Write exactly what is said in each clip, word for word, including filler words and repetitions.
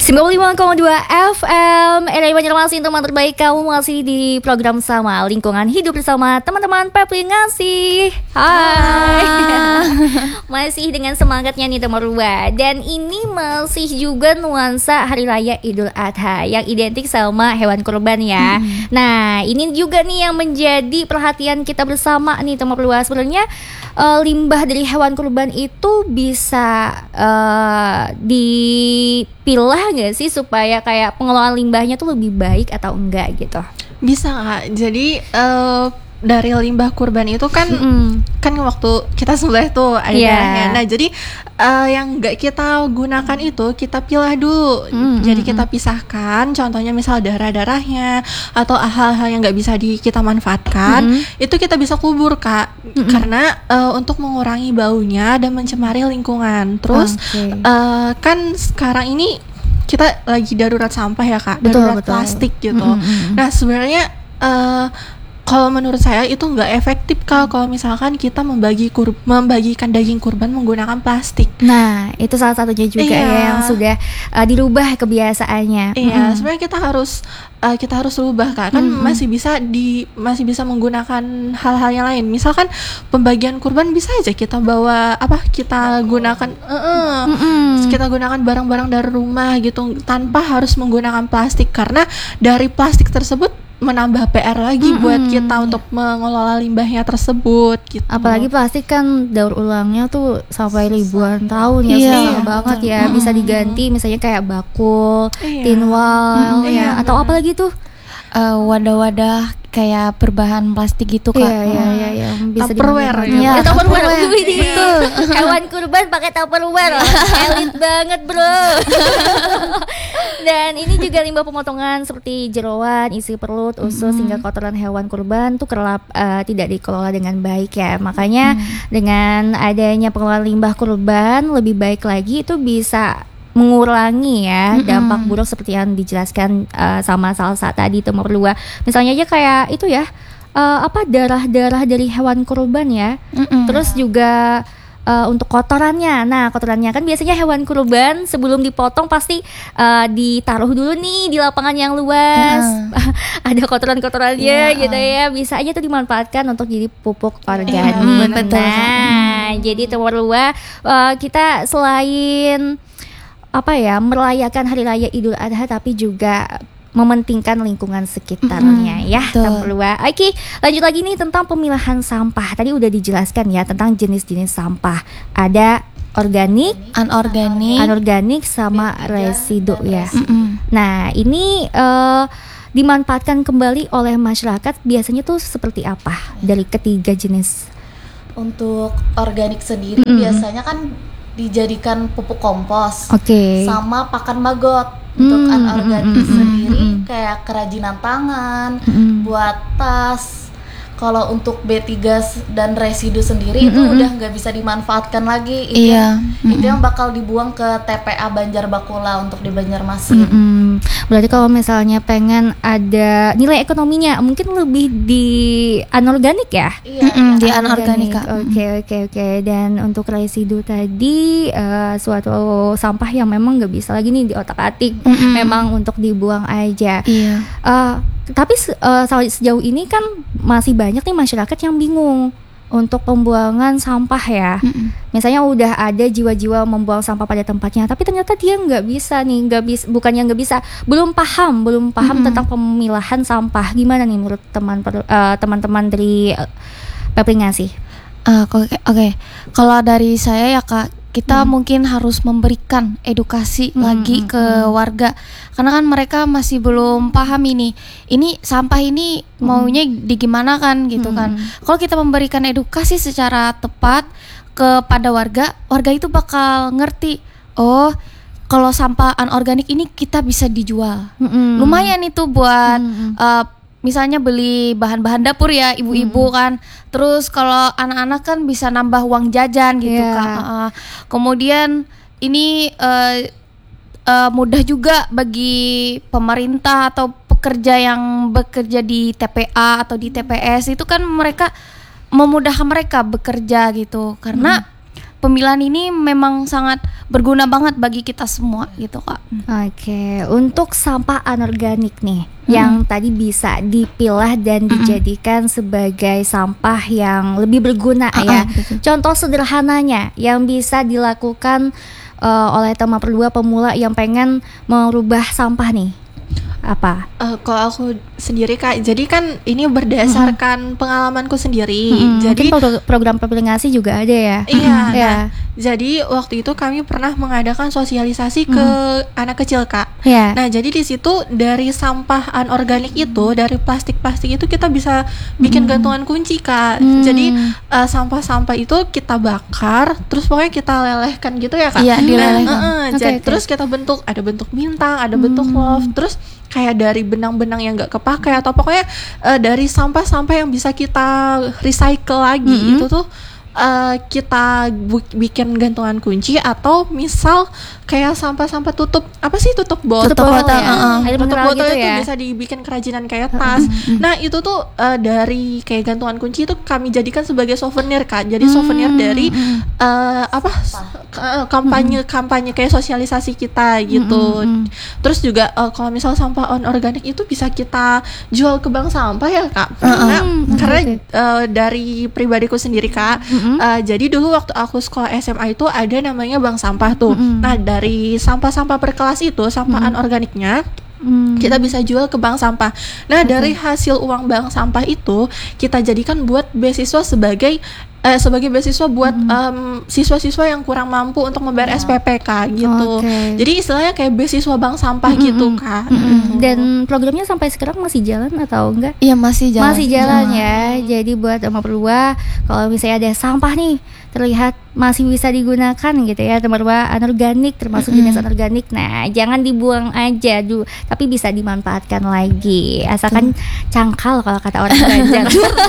sembilan puluh lima koma dua F M R R I Banjarmasin, teman terbaik kamu masih di program sama lingkungan hidup bersama teman-teman Pepli Ngasih. Hai. Masih dengan semangatnya nih teman Rua. Dan ini masih juga nuansa Hari Raya Idul Adha yang identik sama hewan kurban ya. hmm. Nah ini juga nih yang menjadi perhatian kita bersama nih teman Rua. Sebenarnya uh, limbah dari hewan kurban itu bisa uh, dipilah nggak sih supaya kayak pengelolaan limbahnya tuh lebih baik atau enggak gitu? Bisa Kak. Jadi uh, dari limbah kurban itu kan mm-hmm. kan waktu kita sembelih tuh ada yeah. darahnya. Nah jadi uh, yang nggak kita gunakan itu kita pilah dulu. Mm-hmm. Jadi kita pisahkan. Contohnya misal darah-darahnya atau hal-hal yang nggak bisa di, kita manfaatkan, mm-hmm. itu kita bisa kubur Kak. Mm-hmm. Karena uh, untuk mengurangi baunya dan mencemari lingkungan. Terus okay. uh, kan sekarang ini kita lagi darurat sampah ya Kak, betul, darurat betul. plastik gitu. Mm-hmm. Nah sebenarnya uh, kalau menurut saya itu nggak efektif Kak kalau misalkan kita membagi kur- membagikan daging kurban menggunakan plastik. Nah itu salah satunya juga iya. ya yang sudah uh, dirubah kebiasaannya. Iya, mm-hmm. sebenarnya kita harus uh, kita harus rubah Kak, kan mm-hmm. masih bisa di masih bisa menggunakan hal-hal yang lain. Misalkan pembagian kurban bisa aja kita bawa apa kita gunakan, uh-uh, mm-hmm. kita gunakan barang-barang dari rumah gitu tanpa harus menggunakan plastik, karena dari plastik tersebut menambah P R lagi mm-hmm. buat kita untuk mengelola limbahnya tersebut gitu. Apalagi plastik kan daur ulangnya tuh sampai ribuan tahun ya, iya, susah banget ya. Mm-hmm. Bisa diganti misalnya kayak bakul, iya. tinwal, mm-hmm. ya, atau apa lagi tuh? Uh, wadah-wadah kayak berbahan plastik gitu Kak. Iya iya iya ya. Bisa Tupperware ya. ya. Tupperware itu. Hewan kurban pakai Tupperware. Elit banget, Bro. Dan ini juga limbah pemotongan seperti jeroan, isi perut, usus, mm-hmm. hingga kotoran hewan kurban tuh kerap uh, tidak dikelola dengan baik ya. Makanya mm-hmm. dengan adanya pengelolaan limbah kurban lebih baik lagi, itu bisa mengurangi ya mm-hmm. dampak buruk seperti yang dijelaskan uh, sama Salsa tadi Temur Lua. Misalnya aja kayak itu ya, uh, apa darah-darah dari hewan kurban ya. Mm-hmm. Terus juga uh, untuk kotorannya. Nah, kotorannya kan biasanya hewan kurban sebelum dipotong pasti uh, ditaruh dulu nih di lapangan yang luas. Mm-hmm. Ada kotoran-kotorannya yeah. gitu ya. Bisa aja tuh dimanfaatkan untuk jadi pupuk organik. Yeah, betul. Nah, mm-hmm. jadi Temur Lua, uh, kita selain apa ya merayakan Hari Raya Idul Adha tapi juga mementingkan lingkungan sekitarnya, mm-hmm, ya Temur Lua. Oke, lanjut lagi nih tentang pemilahan sampah. Tadi udah dijelaskan ya tentang jenis-jenis sampah. Ada organik, anorganik, anorganik sama residu ya. Mm-hmm. Nah ini uh, dimanfaatkan kembali oleh masyarakat biasanya tuh seperti apa dari ketiga jenis? Untuk organik sendiri mm-hmm. biasanya kan dijadikan pupuk kompos, okay. sama pakan magot. Untuk hmm, anorganik mm, mm, sendiri mm, mm. kayak kerajinan tangan, mm. buat tas. Kalau untuk B tiga dan residu sendiri mm, itu mm, udah nggak bisa dimanfaatkan lagi. Itu, iya. yang, itu yang bakal dibuang ke T P A Banjar Bakula untuk di Banjarmasin. Mm-mm. Berarti kalau misalnya pengen ada nilai ekonominya mungkin lebih di anorganik ya? Iya, Mm-mm, di anorganik Kak. Oke oke oke. Dan untuk residu tadi uh, suatu sampah yang memang nggak bisa lagi nih diotak-atik, mm-mm. memang untuk dibuang aja. Iya. Uh, tapi uh, sejauh ini kan masih banyak nih masyarakat yang bingung untuk pembuangan sampah ya. Mm-mm. Misalnya udah ada jiwa-jiwa membuang sampah pada tempatnya, tapi ternyata dia nggak bisa nih, nggak bisa, bukannya nggak bisa, belum paham, belum paham mm-hmm. tentang pemilahan sampah. Gimana nih menurut teman uh, teman-teman dari uh, Pepli Ngasih? Uh, Oke, okay, okay. Kalau dari saya ya Kak, kita hmm. mungkin harus memberikan edukasi hmm, lagi ke hmm. warga, karena kan mereka masih belum paham ini. Ini sampah ini hmm. maunya digimana kan gitu hmm. kan. Kalau kita memberikan edukasi secara tepat kepada warga, warga itu bakal ngerti. Oh, kalau sampah anorganik ini kita bisa dijual. Hmm. Lumayan itu buat hmm. uh, misalnya beli bahan-bahan dapur ya ibu-ibu hmm. kan. Terus kalau anak-anak kan bisa nambah uang jajan gitu yeah. Kak. Uh, kemudian ini uh, uh, mudah juga bagi pemerintah atau pekerja yang bekerja di T P A atau di T P S, itu kan mereka memudahkan mereka bekerja gitu. Karena hmm. pemilihan ini memang sangat berguna banget bagi kita semua gitu Kak. Oke, untuk sampah anorganik nih yang tadi bisa dipilah dan dijadikan sebagai sampah yang lebih berguna Uh-uh, ya. betul. Contoh sederhananya yang bisa dilakukan uh, oleh teman berdua pemula yang pengen merubah sampah nih. Apa? Eh, kalau aku sendiri Kak, jadi kan ini berdasarkan pengalamanku sendiri. Hmm, Jadi mungkin pro- program pelingasi juga ada ya. iya, Ya. nah, jadi waktu itu kami pernah mengadakan sosialisasi ke anak kecil Kak. Ya. Nah, jadi di situ dari sampah anorganik itu, dari plastik-plastik itu kita bisa bikin gantungan kunci Kak. Hmm. Jadi eh, sampah-sampah itu kita bakar, terus pokoknya kita lelehkan gitu ya Kak. Iya, Nah, dilelehkan. eh, eh, Oke, jadi oke. terus kita bentuk, ada bentuk bintang, ada bentuk love, terus kayak dari benang-benang yang nggak kepakai atau pokoknya eh, dari sampah-sampah yang bisa kita recycle lagi itu tuh eh, kita bu- bikin gantungan kunci, atau misal kayak sampah-sampah tutup apa sih tutup botol, Tutup botol, ya. uh-uh. Air Tutup mineral botol gitu itu ya. bisa dibikin kerajinan kayak tas. Nah itu tuh eh, dari kayak gantungan kunci itu kami jadikan sebagai souvenir Kak. Jadi souvenir dari eh, apa eh, kampanye kampanye kayak sosialisasi kita gitu. Terus juga eh, kalau misal sampah anorganik itu bisa kita jual ke bank sampah ya Kak. Karena karena eh, dari pribadiku sendiri Kak. eh, jadi dulu waktu aku sekolah S M A itu ada namanya bank sampah tuh. Nah dari sampah-sampah per kelas itu sampah anorganiknya Hmm. kita bisa jual ke bank sampah. Nah dari hasil uang bank sampah itu kita jadikan buat beasiswa sebagai eh, sebagai beasiswa buat em, siswa-siswa yang kurang mampu untuk membayar S P P Kak gitu. Oke. Jadi istilahnya kayak beasiswa bank sampah gitu Kak. Mm-mm. Dan programnya sampai sekarang masih jalan atau enggak? Iya masih jalan. Masih jalan ya. Jadi buat teman berdua, kalau misalnya ada sampah nih terlihat masih bisa digunakan gitu ya, teman berdua anorganik termasuk jenis anorganik. Nah, jangan dibuang aja dulu, tapi bisa dimanfaatkan lagi. Asalkan cangkal kalau kata orang Banjar.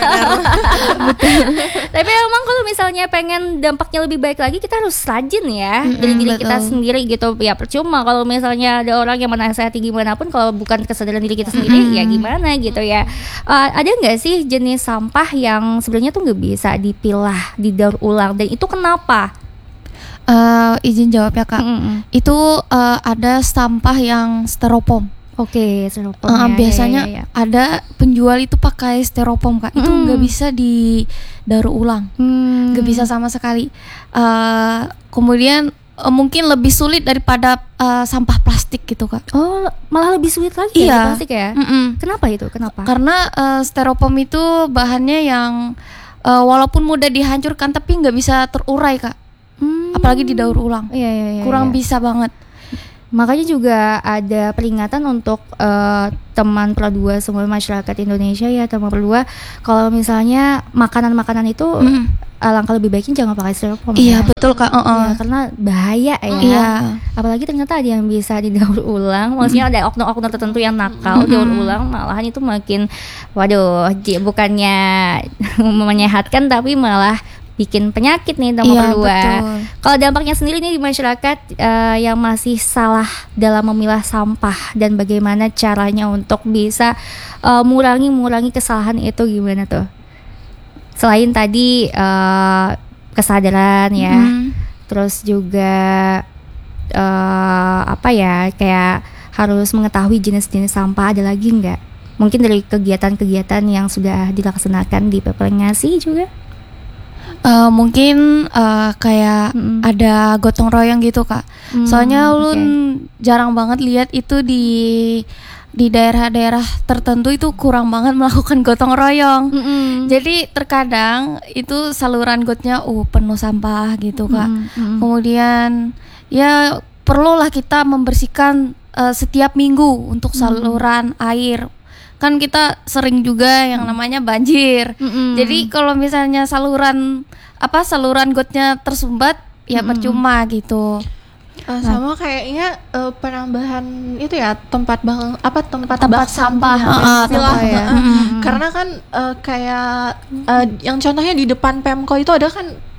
Tapi emang kalau misalnya pengen dampaknya lebih baik lagi, kita harus rajin ya dari diri kita betul. sendiri gitu. Ya percuma kalau misalnya ada orang yang menasihati gimana pun, kalau bukan kesadaran diri kita sendiri ya gimana gitu ya. Uh, ada nggak sih jenis sampah yang sebenarnya tuh nggak bisa dipilah, didaur ulang, dan itu kenapa? Eh, izin jawab ya Kak. Mm-mm. Itu eh, ada sampah yang styrofoam. Oke, styrofoam Eh, ya, biasanya ya, ya, ya. ada penjual itu pakai styrofoam Kak. Itu Mm. nggak bisa didaur ulang, Hmm. nggak bisa sama sekali. Eh, kemudian eh, mungkin lebih sulit daripada eh, sampah plastik gitu Kak. Oh, malah lebih sulit lagi ya Iya. di plastik ya? Mm-mm. Kenapa itu? Kenapa? Karena eh, styrofoam itu bahannya yang eh, walaupun mudah dihancurkan tapi nggak bisa terurai Kak. Hmm. Apalagi didaur ulang. Iya, iya, iya, Kurang iya. bisa banget. Makanya juga ada peringatan untuk eh, teman Perdua semua masyarakat Indonesia ya, teman Perdua, kalau misalnya makanan-makanan itu Mm. alangkah lebih baiknya jangan pakai styrofoam. Iya ya. betul Kak. Uh-uh. Ya, karena bahaya ya. Iya. Apalagi ternyata ada yang bisa didaur ulang. Maksudnya ada oknum-oknum tertentu yang nakal daur ulang, malahan itu makin, waduh, j- bukannya menyehatkan tapi malah bikin penyakit nih teman Iya, Perdua. betul. Kalau dampaknya sendiri nih di masyarakat eh, yang masih salah dalam memilah sampah, dan bagaimana caranya untuk bisa eh, mengurangi mengurangi kesalahan itu gimana tuh? Selain tadi eh, kesadaran ya, Mm. terus juga eh, apa ya, kayak harus mengetahui jenis-jenis sampah. Ada lagi nggak? Mungkin dari kegiatan-kegiatan yang sudah dilaksanakan di Pepelengasi juga? Eh, mungkin eh, kayak Mm-mm. ada gotong royong gitu Kak. Hmm, Soalnya oke. ulun jarang banget lihat itu di di daerah-daerah tertentu itu kurang banget melakukan gotong royong. Mm-mm. Jadi terkadang itu saluran gotnya uh penuh sampah gitu Kak. Mm, mm. Kemudian ya perlulah kita membersihkan eh, setiap minggu untuk saluran air. Kan kita sering juga yang namanya banjir. Mm-mm. Jadi kalau misalnya saluran apa saluran gotnya tersumbat ya percuma gitu. Eh, sama kayaknya eh, penambahan itu ya tempat bang apa tempat, Tempat bak sampah, sampah, apa uh-uh, istilah, tempat ya. uh-uh. Mm-mm. Karena kan eh, kayak eh, yang contohnya di depan Pemko itu ada kan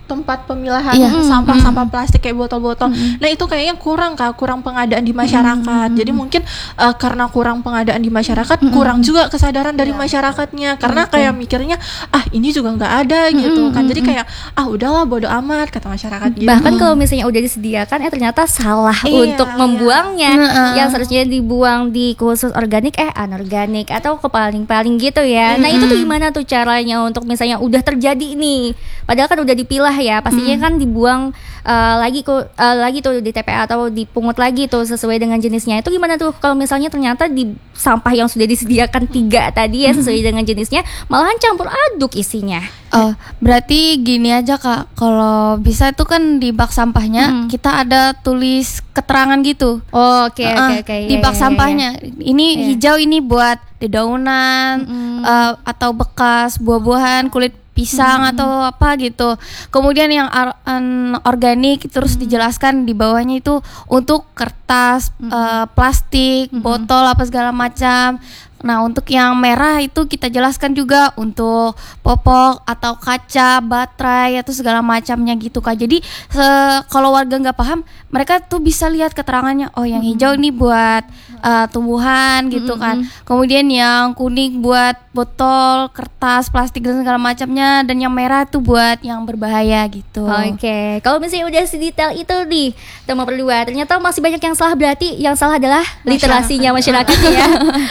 tempat pemilahan Iya. sampah-sampah plastik kayak botol-botol. Mm-mm. Nah itu kayaknya kurang Kak, kurang pengadaan di masyarakat. Jadi mungkin uh, karena kurang pengadaan di masyarakat, kurang juga kesadaran dari masyarakatnya. Karena kayak mikirnya ah ini juga nggak ada gitu kan. Jadi kayak ah udahlah bodo amat kata masyarakat gitu. Bahkan kalau misalnya udah disediakan, eh ternyata salah Iya, untuk iya. membuangnya. Heeh. Yang seharusnya dibuang di khusus organik, eh anorganik atau kepaling-paling gitu ya. Nah itu tuh gimana tuh caranya untuk misalnya udah terjadi nih, padahal kan udah dipilah ya, pastinya kan dibuang uh, lagi kok uh, lagi tuh di T P A atau dipungut lagi tuh sesuai dengan jenisnya. Itu gimana tuh kalau misalnya ternyata di sampah yang sudah disediakan tiga tadi ya sesuai dengan jenisnya malahan campur aduk isinya. Oh, berarti gini aja Kak, kalau bisa itu kan di bak sampahnya Hmm. kita ada tulis keterangan gitu. Oke Heeh, oke oke. di Iya, bak iya, sampahnya ini Iya. hijau ini buat dedaunan eh, atau bekas buah-buahan, kulit pisang atau apa gitu. Kemudian yang ar- an- organik terus dijelaskan di bawahnya itu untuk kertas, eh, plastik, botol apa segala macam. Nah, untuk yang merah itu kita jelaskan juga untuk popok atau kaca, baterai atau segala macamnya gitu Kak. Jadi se- kalau warga nggak paham, mereka tuh bisa lihat keterangannya. Oh, yang hijau ini buat uh, tumbuhan gitu kan. Kemudian yang kuning buat botol, kertas, plastik dan segala macamnya, dan yang merah tuh buat yang berbahaya gitu. Oke, kalau misalnya udah sedetail itu nih, teman berdua, ternyata masih banyak yang salah, berarti yang salah adalah literasinya masyarakat ya.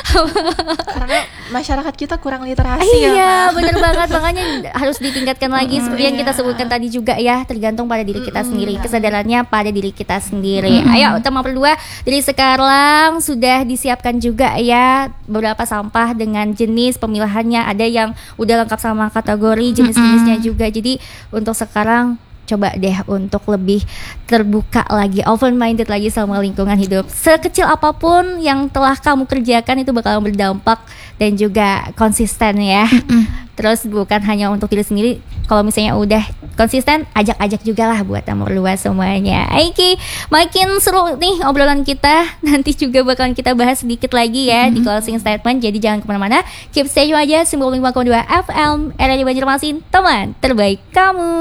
Karena masyarakat kita kurang literasi ya. Iya, Kak. bener banget, makanya harus ditingkatkan lagi seperti yang kita iya. sebutkan tadi juga ya, tergantung pada diri kita sendiri, kesadarannya pada diri kita sendiri. Ayo teman berdua, dari sekarang sudah disiapkan juga ya beberapa sampah dengan jenis pemilahannya, ada yang udah lengkap sama kategori jenis-jenisnya juga. Jadi untuk sekarang coba deh untuk lebih terbuka lagi, open minded lagi sama lingkungan hidup. Sekecil apapun yang telah kamu kerjakan itu bakal berdampak dan juga konsisten ya. Terus bukan hanya untuk diri sendiri, kalau misalnya udah konsisten, ajak-ajak juga lah buat nomor luas semuanya. Oke, makin seru nih obrolan kita. Nanti juga bakalan kita bahas sedikit lagi ya di closing statement. Jadi jangan kemana-mana, keep stay tune aja sembilan puluh lima koma dua F M R R I Banjarmasin, teman terbaik kamu.